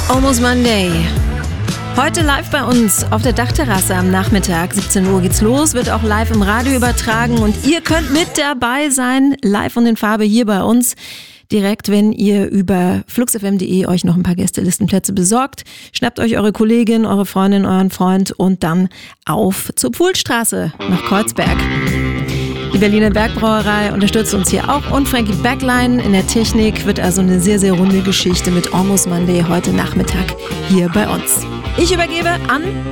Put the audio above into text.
Almost Monday. Heute live bei uns auf der Dachterrasse am Nachmittag. 17 Uhr geht's los, wird auch live im Radio übertragen und ihr könnt mit dabei sein, live und in Farbe hier bei uns. Direkt, wenn ihr über fluxfm.de euch noch ein paar Gästelistenplätze besorgt. Schnappt euch eure Kollegin, eure Freundin, euren Freund und dann auf zur Pfuhlstraße nach Kreuzberg. Die Berliner Bergbrauerei unterstützt uns hier auch und Frankie Backline in der Technik. Wird also eine sehr, sehr runde Geschichte mit Almost Monday heute Nachmittag hier bei uns. Ich übergebe an